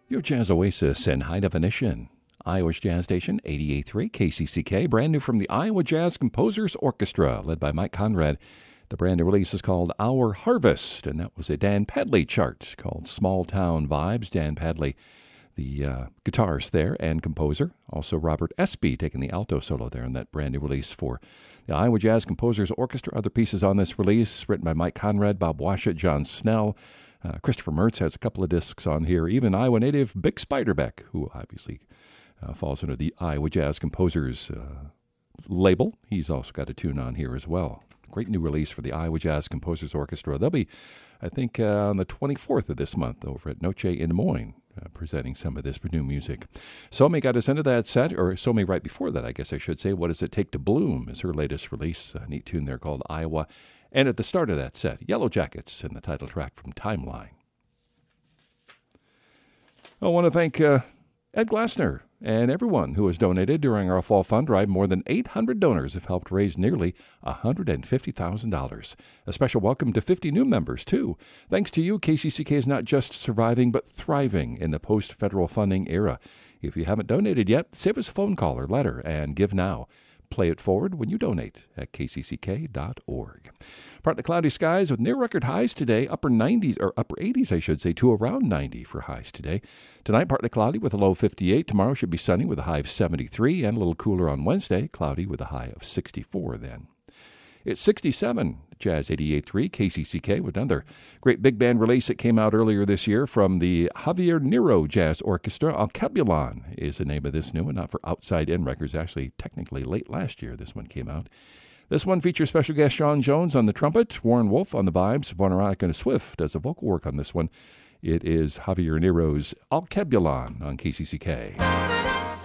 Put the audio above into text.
Your Jazz Oasis in high definition. Iowa's Jazz Station, 88.3 KCCK, brand new from the Iowa Jazz Composers Orchestra, led by Mike Conrad. The brand new release is called Our Harvest, and that was a Dan Padley chart called Small Town Vibes. Dan Padley, the guitarist there and composer. Also Robert Espy taking the alto solo there in that brand new release for the Iowa Jazz Composers Orchestra. Other pieces on this release written by Mike Conrad, Bob Washut, John Snell. Christopher Mertz has a couple of discs on here. Even Iowa native Bick Spiderbeck, who obviously falls under the Iowa Jazz Composers label. He's also got a tune on here as well. Great new release for the Iowa Jazz Composers Orchestra. They'll be, I think, on the 24th of this month over at Noche in Des Moines, presenting some of this new music. Somi got us into that set, or Somi right before that, I guess I should say. What Does It Take to Bloom is her latest release. A neat tune there called Iowa. And at the start of that set, Yellow Jackets and the title track from Timeline. I want to thank Ed Glassner and everyone who has donated during our fall fund drive. More than 800 donors have helped raise nearly $150,000. A special welcome to 50 new members, too. Thanks to you, KCCK is not just surviving, but thriving in the post-federal funding era. If you haven't donated yet, save us a phone call or letter and give now. Play it forward when you donate at kcck.org. Partly cloudy skies with near record highs today, upper 90s, or upper 80s, I should say, to around 90 for highs today. Tonight, partly cloudy with a low of 58. Tomorrow should be sunny with a high of 73, and a little cooler on Wednesday, cloudy with a high of 64 then. It's 67, Jazz 88.3, KCCK, with another great big band release that came out earlier this year from the Javier Nero Jazz Orchestra. Alkebulan is the name of this new one, not for Outside In Records. Actually, technically late last year this one came out. This one features special guest Sean Jones on the trumpet, Warren Wolf on the vibes, Veronica Swift does the vocal work on this one. It is Javier Nero's Alkebulan on KCCK.